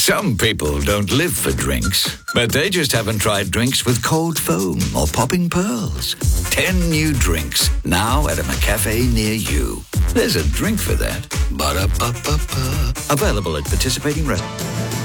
Some people don't live for drinks, but they just haven't tried drinks with cold foam or popping pearls. 10 new drinks, now at a McCafe near you. There's a drink for that. Ba-da-ba-ba-ba. Available at participating restaurants.